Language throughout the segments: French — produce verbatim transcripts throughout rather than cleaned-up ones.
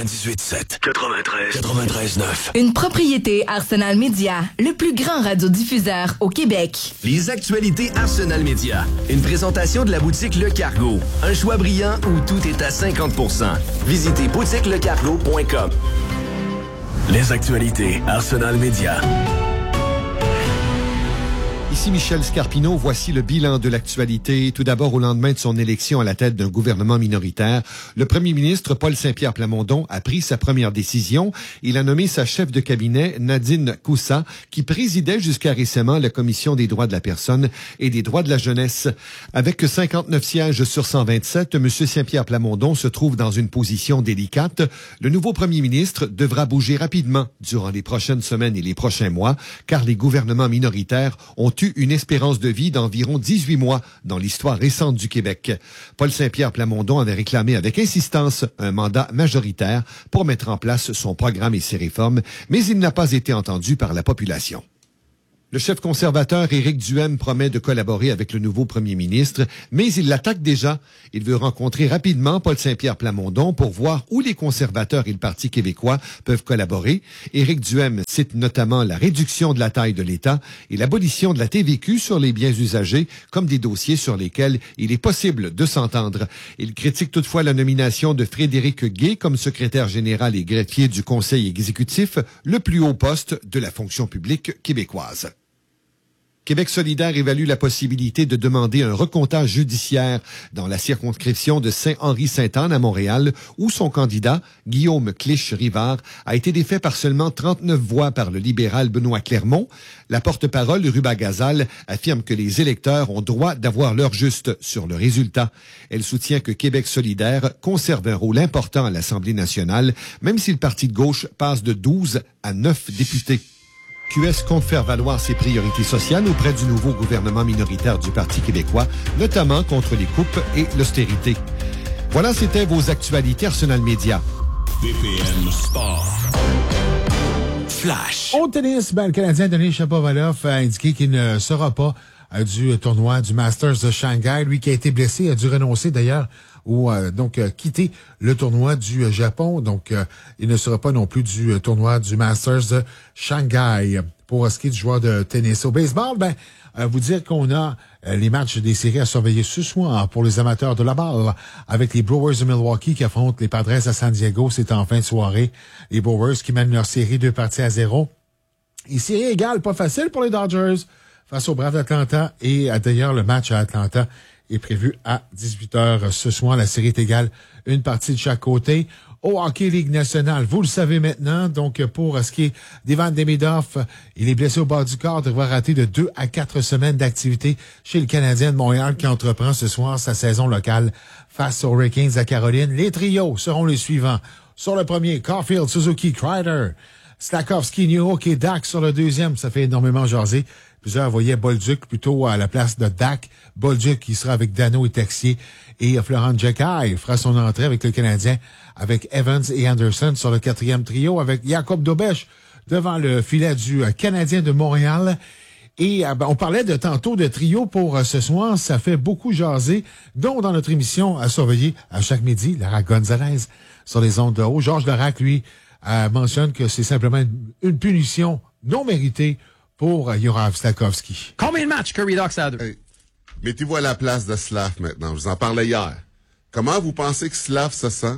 quatre-vingt-dix-huit sept, quatre-vingt-treize, quatre-vingt-treize neuf. Une propriété Arsenal Média, le plus grand radiodiffuseur au Québec. Les actualités Arsenal Média. Une présentation de la boutique Le Cargo. Un choix brillant où tout est à cinquante pour cent. Visitez boutique le cargo point com. Les actualités Arsenal Média. Ici Michel Scarpino, voici le bilan de l'actualité. Tout d'abord, au lendemain de son élection à la tête d'un gouvernement minoritaire, le premier ministre Paul Saint-Pierre Plamondon a pris sa première décision. Il a nommé sa chef de cabinet, Nadine Coussa, qui présidait jusqu'à récemment la Commission des droits de la personne et des droits de la jeunesse. Avec cinquante-neuf sièges sur cent vingt-sept, M. Saint-Pierre Plamondon se trouve dans une position délicate. Le nouveau premier ministre devra bouger rapidement durant les prochaines semaines et les prochains mois, car les gouvernements minoritaires ont eu une espérance de vie d'environ dix-huit mois dans l'histoire récente du Québec. Paul Saint-Pierre Plamondon avait réclamé avec insistance un mandat majoritaire pour mettre en place son programme et ses réformes, mais il n'a pas été entendu par la population. Le chef conservateur Éric Duhaime promet de collaborer avec le nouveau premier ministre, mais il l'attaque déjà. Il veut rencontrer rapidement Paul Saint-Pierre Plamondon pour voir où les conservateurs et le Parti québécois peuvent collaborer. Éric Duhaime cite notamment la réduction de la taille de l'État et l'abolition de la T V Q sur les biens usagés comme des dossiers sur lesquels il est possible de s'entendre. Il critique toutefois la nomination de Frédéric Gay comme secrétaire général et greffier du Conseil exécutif, le plus haut poste de la fonction publique québécoise. Québec solidaire évalue la possibilité de demander un recomptage judiciaire dans la circonscription de Saint-Henri-Sainte-Anne à Montréal, où son candidat, Guillaume Clich-Rivard, a été défait par seulement trente-neuf voix par le libéral Benoît Clermont. La porte-parole, Ruba Gazal, affirme que les électeurs ont droit d'avoir l'heure juste sur le résultat. Elle soutient que Québec solidaire conserve un rôle important à l'Assemblée nationale, même si le parti de gauche passe de douze à neuf députés. Q S compte faire valoir ses priorités sociales auprès du nouveau gouvernement minoritaire du Parti québécois, notamment contre les coupes et l'austérité. Voilà, c'était vos actualités Arsenal Média. B P M Sport. Flash. Au tennis, ben, le Canadien Denis Shapovalov a indiqué qu'il ne sera pas euh, du tournoi du Masters de Shanghai. Lui qui a été blessé a dû renoncer d'ailleurs ou euh, donc euh, quitter le tournoi du euh, Japon. Donc, euh, il ne sera pas non plus du euh, tournoi du Masters de Shanghai. Pour ce qui est du joueur de tennis. Au baseball, ben, euh, vous dire qu'on a euh, les matchs des séries à surveiller ce soir pour les amateurs de la balle avec les Brewers de Milwaukee qui affrontent les Padres à San Diego. C'est en fin de soirée. Les Brewers qui mènent leur série deux parties à zéro. Et série égale, pas facile pour les Dodgers face aux Braves d'Atlanta. Et euh, d'ailleurs, le match à Atlanta est prévu à dix-huit heures ce soir. La série est égale, une partie de chaque côté. Au Hockey Ligue nationale, vous le savez maintenant, donc pour ce qui est d'Ivan Demidov, il est blessé au bas du corps, devra rater de deux à quatre semaines d'activité chez le Canadien de Montréal qui entreprend ce soir sa saison locale face aux Hurricanes à Caroline. Les trios seront les suivants. Sur le premier, Caulfield, Suzuki, Kreider, Slafkovsky, Newhook et Dak sur le deuxième. Ça fait énormément jaser. Plusieurs voyaient Bolduc plutôt à la place de Dak. Bolduc qui sera avec Dano et Texier. Et Florent Jekai fera son entrée avec le Canadien avec Evans et Anderson sur le quatrième trio avec Jacob Dobech devant le filet du Canadien de Montréal. Et ben, on parlait de tantôt de trio pour euh, ce soir. Ça fait beaucoup jaser, dont dans notre émission à surveiller à chaque midi, Lara Gonzalez sur les ondes de haut. Georges Larac, lui, euh, mentionne que c'est simplement une, une punition non méritée pour euh, Juraj Slafkovsky. Combien de matchs Kirby Dach a deux? Hey, mettez-vous à la place de Slav maintenant. Je vous en parlais hier. Comment vous pensez que Slav se sent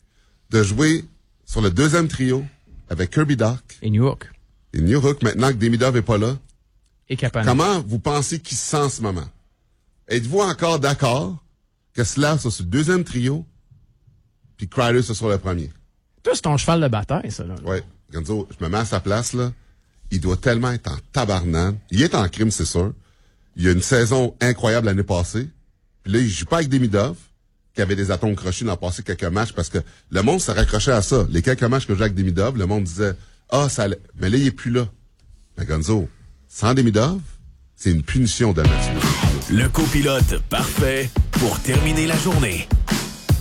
de jouer sur le deuxième trio avec Kirby Dach et Newhook? Et Newhook, maintenant que Demidov n'est pas là. Et Kapanen. Comment vous pensez qu'il se sent en ce moment? Êtes-vous encore d'accord que Slav soit sur le deuxième trio puis Kreider soit sur le premier? Toi, c'est ton cheval de bataille, ça, là. Oui. Gonzo, je me mets à sa place, là. Il doit tellement être en tabarnane. Il est en crime, c'est sûr. Il a une saison incroyable l'année passée. Puis là, il joue pas avec Demidov, qui avait des atomes crochus dans le passé quelques matchs, parce que le monde s'est raccroché à ça. Les quelques matchs que je joue avec Demidov, le monde disait, ah, ça allait. Mais là, il est plus là. Mais Gonzo, sans Demidov, c'est une punition de match. Le copilote parfait pour terminer la journée.